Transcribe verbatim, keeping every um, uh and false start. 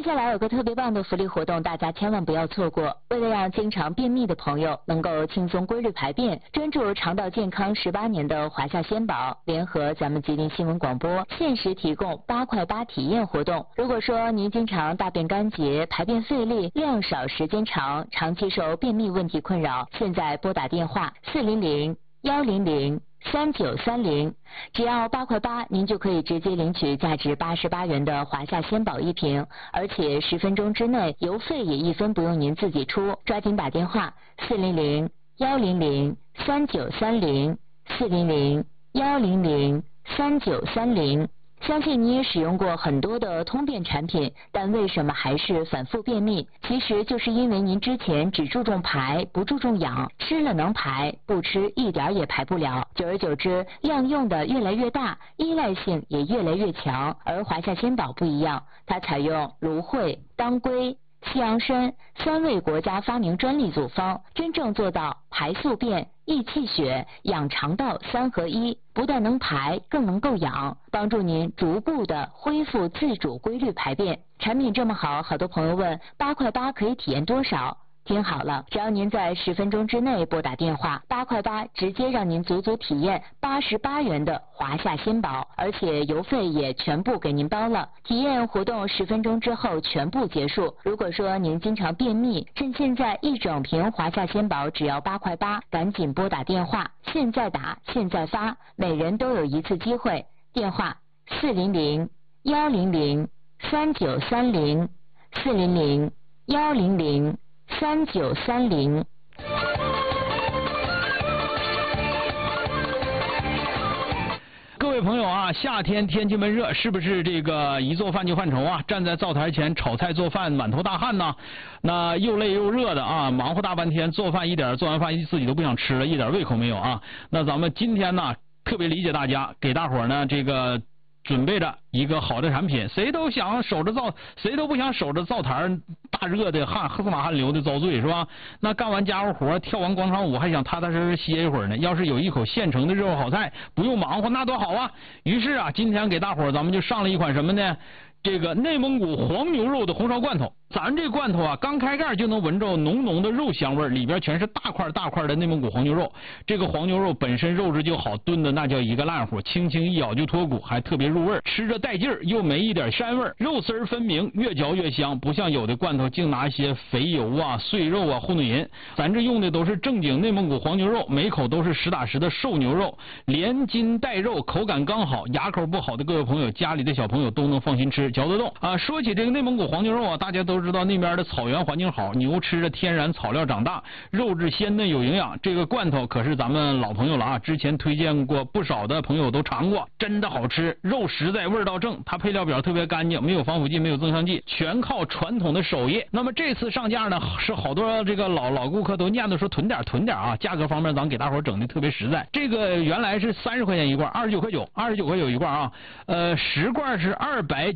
接下来有个特别棒的福利活动，大家千万不要错过。为了让经常便秘的朋友能够轻松规律排便，专注肠道健康十八年的华夏鲜宝联合咱们吉林新闻广播限时提供八块八体验活动。如果说您经常大便干结、排便费力、量少时间长，长期受便秘问题困扰，现在拨打电话四零零幺零零三九三零，只要八块八，您就可以直接领取价值八十八元的华夏鲜宝一瓶，而且十分钟之内邮费也一分不用您自己出，抓紧打电话四零零幺零零三九三零四零零幺零零三九三零。相信你也使用过很多的通便产品，但为什么还是反复便秘？其实就是因为您之前只注重排，不注重养，吃了能排，不吃一点也排不了。久而久之，量用的越来越大，依赖性也越来越强。而华夏鲜宝不一样，它采用芦荟、当归、西洋参三味国家发明专利组方，真正做到排宿便、益气血、养肠道三合一，不但能排，更能够养，帮助您逐步的恢复自主规律排便。产品这么好，好多朋友问八块八可以体验多少？听好了，只要您在十分钟之内拨打电话，八块八直接让您足足体验八十八元的华夏鲜宝，而且邮费也全部给您包了。体验活动十分钟之后全部结束。如果说您经常便秘，趁现在一整瓶华夏鲜宝只要八块八，赶紧拨打电话，现在打，现在发，每人都有一次机会。电话四零零幺零零三九三零四零零幺零零三九三零。 各位朋友啊，夏天天气闷热，是不是这个一做饭就犯愁啊？站在灶台前炒菜做饭，满头大汗呢，那又累又热的啊，忙活大半天，做饭一点做完饭自己都不想吃了，一点胃口没有啊。那咱们今天呢，特别理解大家，给大伙儿呢这个准备着一个好的产品，谁都想守着灶，谁都不想守着灶台大热的汗司马汗流的遭罪是吧？那干完家务活，跳完广场舞，还想踏踏实实歇一会儿呢。要是有一口现成的热乎好菜，不用忙活，那多好啊！于是啊，今天给大伙儿咱们就上了一款什么呢？这个内蒙古黄牛肉的红烧罐头。咱这罐头啊，刚开盖就能闻着浓浓的肉香味，里边全是大块大块的内蒙古黄牛肉。这个黄牛肉本身肉质就好，炖的那叫一个烂乎，轻轻一咬就脱骨，还特别入味，吃着带劲儿，又没一点膻味，肉丝分明，越嚼越香，不像有的罐头净拿些肥油啊、碎肉啊糊弄人。咱这用的都是正经内蒙古黄牛肉，每口都是实打实的瘦牛肉，连筋带肉，口感刚好，牙口不好的各位朋友，家里的小朋友都能放心吃，嚼得动啊。说起这个内蒙古黄牛肉啊，大家都知道那边的草原环境好，牛吃着天然草料长大，肉质鲜嫩有营养。这个罐头可是咱们老朋友了啊，之前推荐过不少的朋友都尝过，真的好吃，肉实在，味道正，它配料表特别干净，没有防腐剂，没有增香剂，全靠传统的手艺。那么这次上架呢，是好多这个老老顾客都念叨说囤点囤点啊，价格方面咱给大伙整的特别实在。这个原来是三十块钱一罐，二十九块九，二十九块九一罐啊，呃，十罐是二百